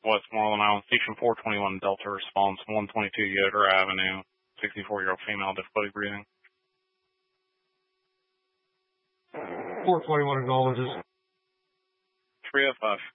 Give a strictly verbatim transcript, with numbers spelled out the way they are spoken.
Westmoreland Island, Station four twenty-one, Delta response, one twenty-two Yoder Avenue, sixty-four-year-old female, difficulty breathing. four twenty-one acknowledges. three oh five.